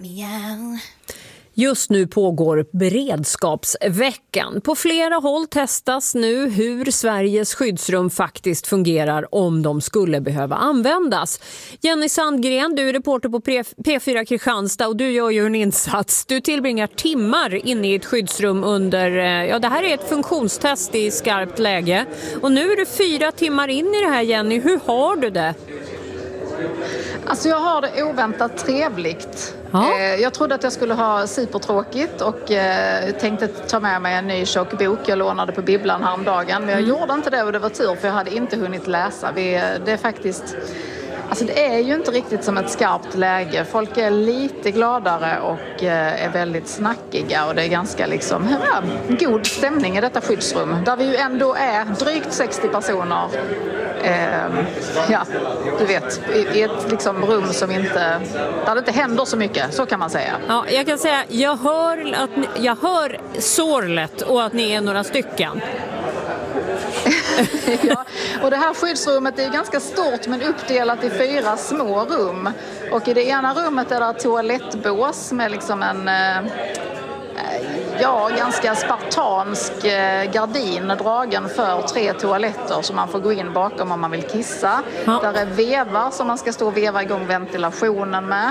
Meow. Just nu pågår beredskapsveckan. På flera håll testas nu hur Sveriges skyddsrum faktiskt fungerar om de skulle behöva användas. Jenny Sandgren, du är reporter på P4 Kristianstad och du gör ju en insats. Du tillbringar timmar inne i ett skyddsrum under, det här är ett funktionstest i skarpt läge. Och nu är du 4 timmar in i det här, Jenny. Hur har du det? Alltså jag har det oväntat trevligt. Ja. Jag trodde att jag skulle ha supertråkigt och tänkte ta med mig en ny tjock bok jag lånade på bibblan häromdagen. Men jag gjorde inte det och det var tur för jag hade inte hunnit läsa. Det är faktiskt... Alltså det är ju inte riktigt som ett skarpt läge. Folk är lite gladare och är väldigt snackiga och det är ganska god stämning i detta skyddsrum. Där vi ju ändå är drygt 60 personer. Du vet, i ett rum som inte, där det inte händer så mycket, så kan man säga. Ja, jag kan säga, jag hör sorlet och att ni är några stycken. Ja, och det här skyddsrummet är ganska stort men uppdelat i 4 små rum. Och i det ena rummet är det toalettbås med en ganska spartansk gardin dragen för 3 toaletter som man får gå in bakom om man vill kissa. Ja. Där är vevar som man ska stå och veva igång ventilationen med.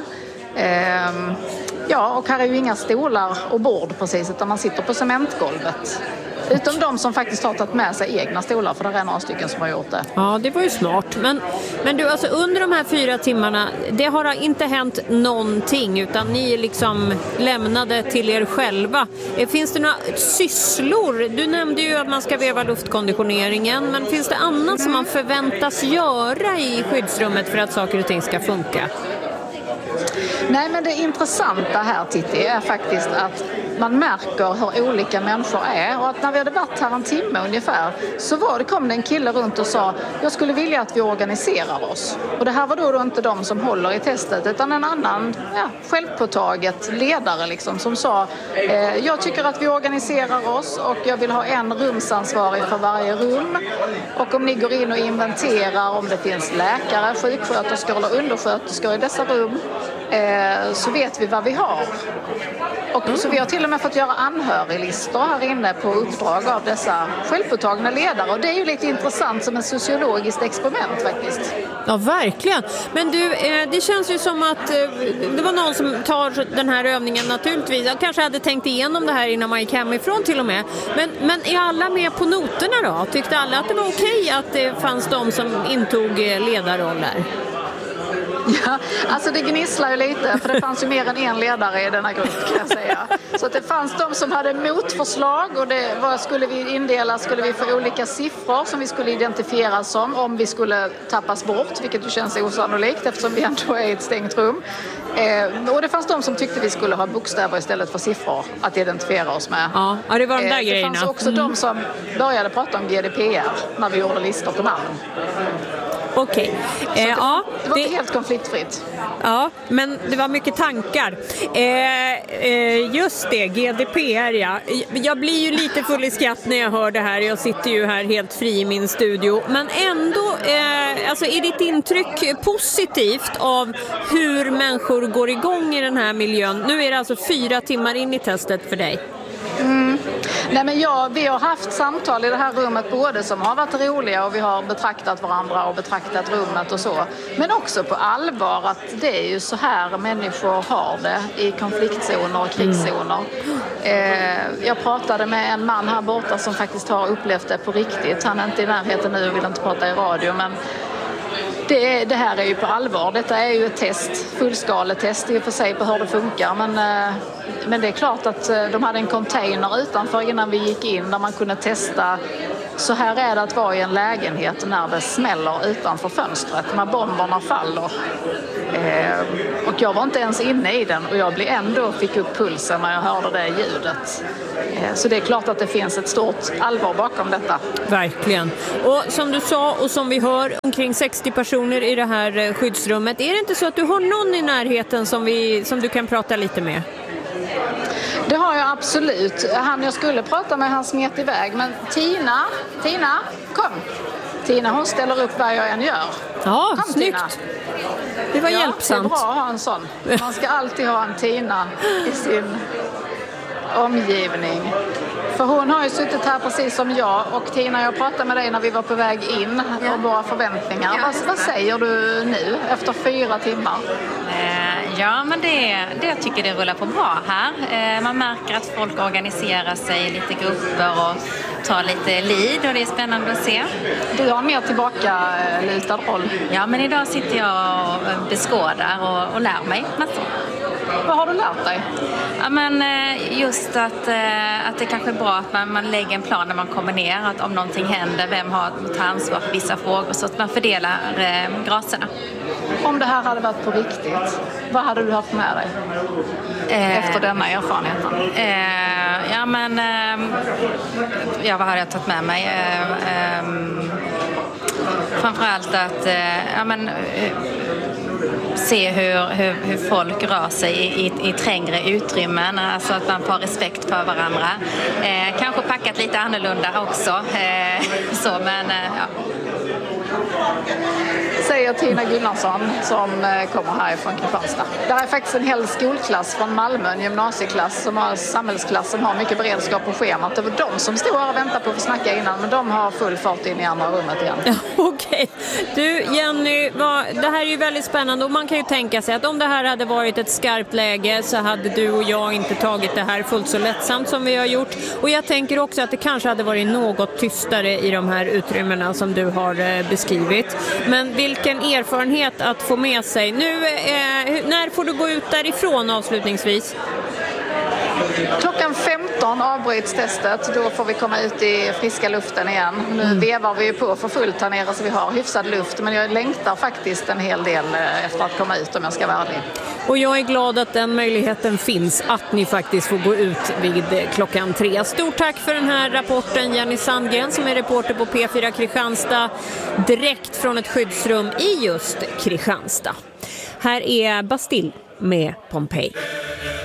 Och här är ju inga stolar och bord precis utan man sitter på cementgolvet. Utom de som faktiskt har tagit med sig egna stolar, för det är några stycken som har gjort det. Ja, det var ju smart. Men du, alltså under de här 4 timmarna, det har inte hänt någonting utan ni är lämnade till er själva. Finns det några sysslor? Du nämnde ju att man ska veva luftkonditioneringen, men finns det annat som man förväntas göra i skyddsrummet för att saker och ting ska funka? Nej, men det intressanta här, Titti, är faktiskt att man märker hur olika människor är. Och att när vi hade varit här en timme ungefär så kom det en kille runt och sa jag skulle vilja att vi organiserar oss. Och det här var då inte de som håller i testet utan en annan självpåtaget ledare som sa jag tycker att vi organiserar oss och jag vill ha en rumsansvarig för varje rum. Och om ni går in och inventerar om det finns läkare, sjuksköterskor eller undersköterskor i dessa rum så vet vi vad vi har. Och så vi har till och med fått göra anhöriglistor här inne på uppdrag av dessa självpåtagna ledare. Och det är ju lite intressant som ett sociologiskt experiment faktiskt. Ja, verkligen. Men du, det känns ju som att det var någon som tar den här övningen naturligtvis. Jag kanske hade tänkt igenom det här innan man gick hemifrån till och med. Men är alla med på noterna då? Tyckte alla att det var okej att det fanns de som intog ledarroller? Ja, alltså det gnisslar ju lite för det fanns ju mer än en ledare i denna grupp kan jag säga. Så att det fanns de som hade motförslag och vad skulle vi indela? Skulle vi få olika siffror som vi skulle identifieras som om vi skulle tappas bort, vilket ju känns osannolikt eftersom vi ändå är i ett stängt rum. Och det fanns de som tyckte vi skulle ha bokstäver istället för siffror att identifiera oss med. Ja, det var de där grejerna. Det fanns också de som började prata om GDPR när vi gjorde listor på namn. Okej. Det var inte helt konfliktfritt. Ja, men det var mycket tankar. Just det, GDPR, ja. Jag blir ju lite full i skratt när jag hör det här. Jag sitter ju här helt fri i min studio. Men ändå, är ditt intryck positivt av hur människor går igång i den här miljön? Nu är det alltså 4 timmar in i testet för dig. Nej, men vi har haft samtal i det här rummet både som har varit roliga och vi har betraktat varandra och betraktat rummet och så. Men också på allvar att det är ju så här människor har det i konfliktzoner och krigszoner. Jag pratade med en man här borta som faktiskt har upplevt det på riktigt. Han är inte i närheten nu och vill inte prata i radio, men det här är ju på allvar. Detta är ju ett test, fullskaletest i och för sig på hur det funkar. Men det är klart att de hade en container utanför innan vi gick in där man kunde testa. Så här är det att vara i en lägenhet när det smäller utanför fönstret, när bomberna faller. Och jag var inte ens inne i den och jag fick upp pulsen när jag hörde det ljudet. Så det är klart att det finns ett stort allvar bakom detta. Verkligen. Och som du sa och som vi hör, omkring 60 personer i det här skyddsrummet. Är det inte så att du har någon i närheten som du kan prata lite med? Det har jag absolut. Jag skulle prata med, han smet iväg. Men Tina, kom. Tina, hon ställer upp vad jag än gör. Ja, kom, snyggt. Tina. Det var hjälpsamt. Det är bra att ha en sån. Man ska alltid ha en Tina i sin omgivning. För hon har ju suttit här precis som jag, och Tina, jag pratade med dig när vi var på väg in om våra förväntningar. Vad säger du nu efter 4 timmar? Ja, men det tycker det rullar på bra här. Man märker att folk organiserar sig i lite grupper och tar lite lead, och det är spännande att se. Du har en mer tillbaka-lutad roll. Ja, men idag sitter jag och beskådar och lär mig massor. Vad har du lärt dig? Ja, men just att det kanske är bra att man lägger en plan när man kommer ner. Att om någonting händer, vem har tar ansvar för vissa frågor, så att man fördelar graserna. Om det här hade varit på riktigt, vad hade du haft med dig efter denna erfarenheten? Vad hade jag tagit med mig? Framförallt att se hur folk rör sig i trängre utrymmen, alltså att man får respekt för varandra. Kanske packat lite annorlunda också. Säger Tina Gunnarsson som kommer härifrån Kristianstad. Det är faktiskt en hel skolklass från Malmö, en gymnasieklass som har samhällsklass som har mycket beredskap på schemat. Det var de som stod här och väntade på att få snacka innan, men de har full fart in i andra rummet igen. Ja, okej. Du Jenny, det här är ju väldigt spännande, och man kan ju tänka sig att om det här hade varit ett skarpt läge så hade du och jag inte tagit det här fullt så lättsamt som vi har gjort. Och jag tänker också att det kanske hade varit något tystare i de här utrymmena som du har beskrivit. Men vilken erfarenhet att få med sig. Nu, när får du gå ut därifrån avslutningsvis? Klockan 15 avbryts testet. Då får vi komma ut i friska luften igen. Nu vevar vi på för fullt här nere så vi har hyfsad luft. Men jag längtar faktiskt en hel del efter att komma ut, om jag ska vara ärlig. Och jag är glad att den möjligheten finns, att ni faktiskt får gå ut vid klockan 3. Stort tack för den här rapporten, Jenny Sandgren, som är reporter på P4 Kristianstad, direkt från ett skyddsrum i just Kristianstad. Här är Bastille med Pompeji.